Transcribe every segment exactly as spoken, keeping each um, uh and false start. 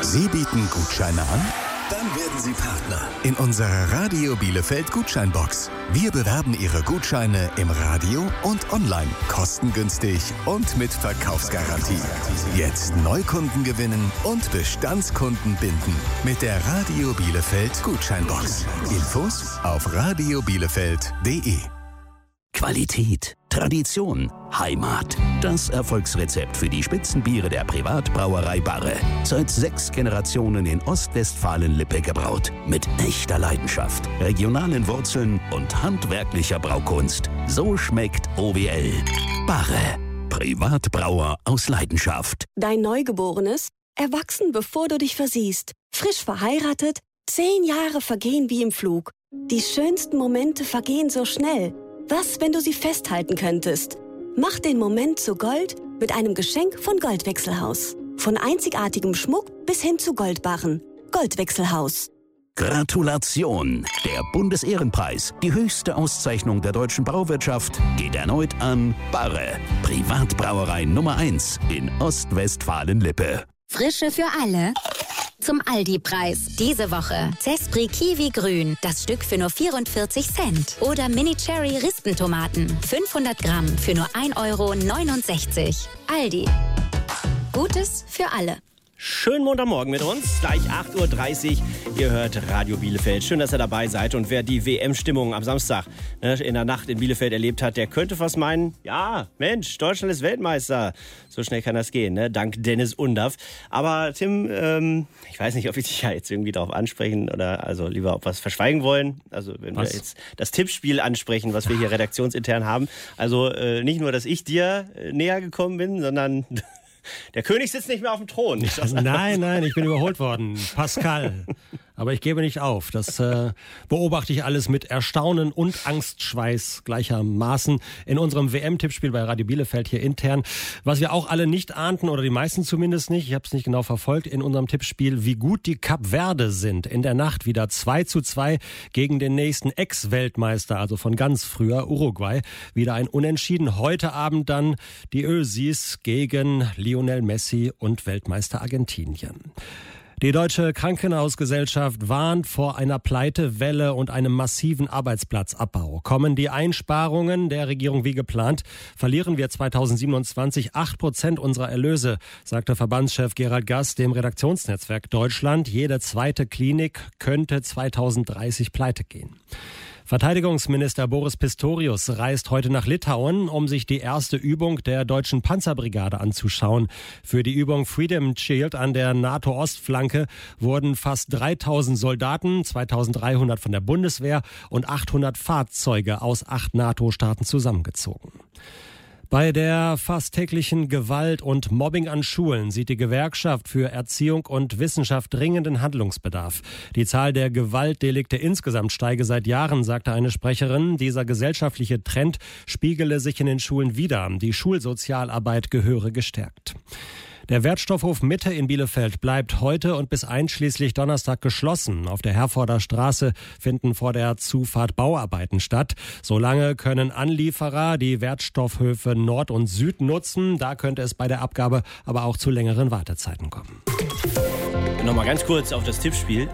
Sie bieten Gutscheine an? Dann werden Sie Partner in unserer Radio Bielefeld Gutscheinbox. Wir bewerben Ihre Gutscheine im Radio und online, kostengünstig und mit Verkaufsgarantie. Jetzt Neukunden gewinnen und Bestandskunden binden mit der Radio Bielefeld Gutscheinbox. Infos auf radio bielefeld punkt de. Qualität, Tradition, Heimat. Das Erfolgsrezept für die Spitzenbiere der Privatbrauerei Barre. Seit sechs Generationen in Ostwestfalen-Lippe gebraut. Mit echter Leidenschaft, regionalen Wurzeln und handwerklicher Braukunst. So schmeckt O W L. Barre. Privatbrauer aus Leidenschaft. Dein Neugeborenes? Erwachsen, bevor du dich versiehst. Frisch verheiratet? Zehn Jahre vergehen wie im Flug. Die schönsten Momente vergehen so schnell. Was, wenn du sie festhalten könntest? Mach den Moment zu Gold mit einem Geschenk von Goldwechselhaus. Von einzigartigem Schmuck bis hin zu Goldbarren. Goldwechselhaus. Gratulation! Der Bundesehrenpreis, die höchste Auszeichnung der deutschen Brauwirtschaft, geht erneut an Barre. Privatbrauerei Nummer eins in Ostwestfalen-Lippe. Frische für alle. Zum Aldi-Preis. Diese Woche Zespri Kiwi Grün, das Stück für nur vierundvierzig Cent. Oder Mini Cherry Rispentomaten, fünfhundert Gramm für nur ein Euro neunundsechzig. Aldi. Gutes für alle. Schönen Montagmorgen mit uns, gleich acht Uhr dreißig. Ihr hört Radio Bielefeld. Schön, dass ihr dabei seid. Und wer die W M-Stimmung am Samstag ne, in der Nacht in Bielefeld erlebt hat, der könnte fast meinen, ja, Mensch, Deutschland ist Weltmeister. So schnell kann das gehen, ne? Dank Dennis Undaff. Aber Tim, ähm, ich weiß nicht, ob ich dich ja jetzt irgendwie darauf ansprechen oder also lieber ob was verschweigen wollen. Also wenn was? wir jetzt das Tippspiel ansprechen, was wir hier redaktionsintern haben. Also äh, nicht nur, dass ich dir äh, näher gekommen bin, sondern... Der König sitzt nicht mehr auf dem Thron. Nein, nein, ich bin überholt worden. Pascal. Aber ich gebe nicht auf. Das äh, beobachte ich alles mit Erstaunen und Angstschweiß gleichermaßen in unserem W M-Tippspiel bei Radio Bielefeld hier intern. Was wir auch alle nicht ahnten, oder die meisten zumindest nicht, ich habe es nicht genau verfolgt, in unserem Tippspiel, wie gut die Kap Verde sind. In der Nacht wieder zwei zu zwei gegen den nächsten Ex-Weltmeister, also von ganz früher, Uruguay. Wieder ein Unentschieden. Heute Abend dann die Ösis gegen Lionel Messi und Weltmeister Argentinien. Die Deutsche Krankenhausgesellschaft warnt vor einer Pleitewelle und einem massiven Arbeitsplatzabbau. Kommen die Einsparungen der Regierung wie geplant, verlieren wir zweitausendsiebenundzwanzig acht Prozent unserer Erlöse, sagte Verbandschef Gerald Gass dem Redaktionsnetzwerk Deutschland. Jede zweite Klinik könnte zweitausenddreißig pleite gehen. Verteidigungsminister Boris Pistorius reist heute nach Litauen, um sich die erste Übung der deutschen Panzerbrigade anzuschauen. Für die Übung Freedom Shield an der NATO-Ostflanke wurden fast dreitausend Soldaten, zweitausenddreihundert von der Bundeswehr und achthundert Fahrzeuge aus acht NATO-Staaten zusammengezogen. Bei der fast täglichen Gewalt und Mobbing an Schulen sieht die Gewerkschaft für Erziehung und Wissenschaft dringenden Handlungsbedarf. Die Zahl der Gewaltdelikte insgesamt steige seit Jahren, sagte eine Sprecherin. Dieser gesellschaftliche Trend spiegele sich in den Schulen wider. Die Schulsozialarbeit gehöre gestärkt. Der Wertstoffhof Mitte in Bielefeld bleibt heute und bis einschließlich Donnerstag geschlossen. Auf der Herforder Straße finden vor der Zufahrt Bauarbeiten statt. Solange können Anlieferer die Wertstoffhöfe Nord und Süd nutzen. Da könnte es bei der Abgabe aber auch zu längeren Wartezeiten kommen. Nochmal ganz kurz auf das Tippspiel.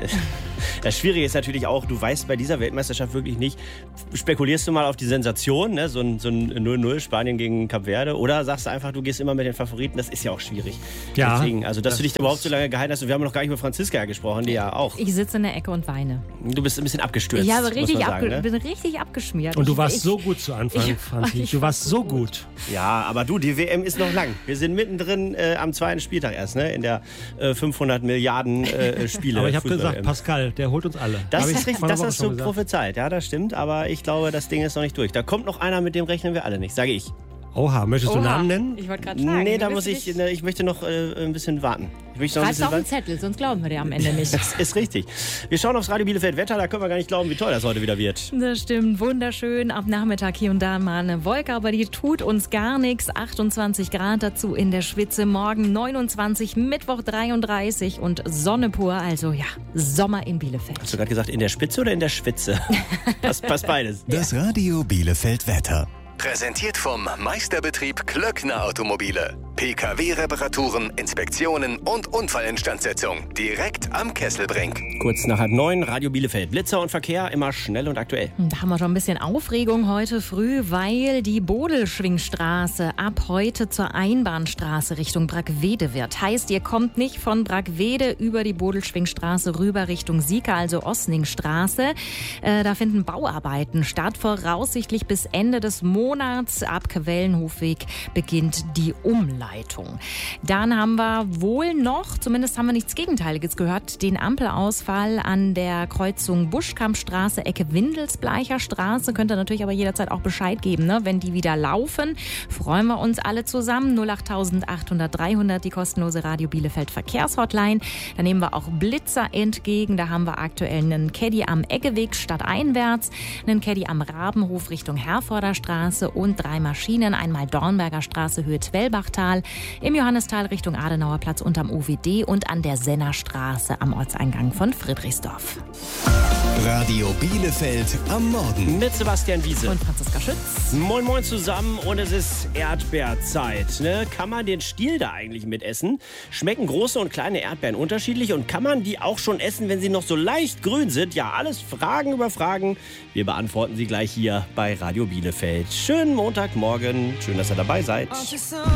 Das Schwierige ist natürlich auch, du weißt bei dieser Weltmeisterschaft wirklich nicht, spekulierst du mal auf die Sensation, ne? so ein, so ein null null Spanien gegen Kap Verde, oder sagst du einfach, du gehst immer mit den Favoriten, das ist ja auch schwierig. Ja. Deswegen, also, dass das du dich da überhaupt so lange gehalten hast, und wir haben noch gar nicht über Franziska gesprochen, die ja auch. Ich sitze in der Ecke und weine. Du bist ein bisschen abgestürzt. Ich habe richtig sagen, abge- ne? bin richtig abgeschmiert. Und du ich, warst ich, so gut zu Anfang, Franzi. Du warst so gut. Ja, aber du, die W M ist noch lang. Wir sind mittendrin äh, am zweiten Spieltag erst, ne? In der äh, fünfhundert Milliarden äh, Spiele. Aber ich habe gesagt, Pascal, der holt uns alle. Das Hab ist richtig, das hast du gesagt. prophezeit, ja, das stimmt. Aber ich glaube, das Ding ist noch nicht durch. Da kommt noch einer, mit dem rechnen wir alle nicht, sage ich. Oha, möchtest du Oha. Namen nennen? Ich wollte gerade sagen. Nee, da muss ich, ne, ich möchte noch äh, ein bisschen warten. Ich möchte noch ein Schreib's bisschen auf den warten. Zettel, sonst glauben wir dir am Ende nicht. Das ist richtig. Wir schauen aufs Radio Bielefeld Wetter, da können wir gar nicht glauben, wie toll das heute wieder wird. Das stimmt, wunderschön. Ab Nachmittag hier und da mal eine Wolke, aber die tut uns gar nichts. achtundzwanzig Grad dazu in der Schwitze, morgen neunundzwanzig, Mittwoch dreiunddreißig und Sonne pur. Also ja, Sommer in Bielefeld. Hast du gerade gesagt, in der Spitze oder in der Schwitze? Passt, passt beides. Das Radio Bielefeld Wetter. Präsentiert vom Meisterbetrieb Klöckner Automobile. P K W-Reparaturen, Inspektionen und Unfallinstandsetzung. Direkt am Kesselbrink. Kurz nach halb neun, Radio Bielefeld. Blitzer und Verkehr, immer schnell und aktuell. Da haben wir schon ein bisschen Aufregung heute früh, weil die Bodelschwingstraße ab heute zur Einbahnstraße Richtung Brackwede wird. Heißt, ihr kommt nicht von Brackwede über die Bodelschwingstraße rüber Richtung Sieker, also Ossningstraße. Äh, da finden Bauarbeiten statt, voraussichtlich bis Ende des Monats. Ab Quellenhofweg beginnt die Umleitung. Dann haben wir wohl noch, zumindest haben wir nichts Gegenteiliges gehört, den Ampelausfall an der Kreuzung Buschkampstraße, Ecke Windelsbleicher Straße. Könnt ihr natürlich aber jederzeit auch Bescheid geben, ne? Wenn die wieder laufen. Freuen wir uns alle zusammen. null acht achthundert dreihundert, die kostenlose Radio Bielefeld Verkehrshotline. Da nehmen wir auch Blitzer entgegen. Da haben wir aktuell einen Caddy am Eggeweg stadteinwärts, einen Caddy am Rabenhof Richtung Herforder Straße und drei Maschinen. Einmal Dornberger Straße, Höhe Twellbachtal, im Johannistal Richtung Adenauer Platz unterm O W D und an der Sennerstraße am Ortseingang von Friedrichsdorf. Radio Bielefeld am Morgen. Mit Sebastian Wiese. Und Franziska Schütz. Moin Moin zusammen und es ist Erdbeerzeit. Ne? Kann man den Stiel da eigentlich mit essen? Schmecken große und kleine Erdbeeren unterschiedlich und kann man die auch schon essen, wenn sie noch so leicht grün sind? Ja, alles Fragen über Fragen. Wir beantworten sie gleich hier bei Radio Bielefeld. Schönen Montagmorgen. Schön, dass ihr dabei seid.